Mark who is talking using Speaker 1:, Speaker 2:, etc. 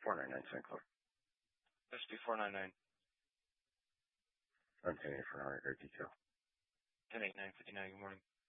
Speaker 1: 499 St. Clair.
Speaker 2: SD 499.
Speaker 1: I'm 10-8 for 100, great detail.
Speaker 2: 10-8, 959, good morning.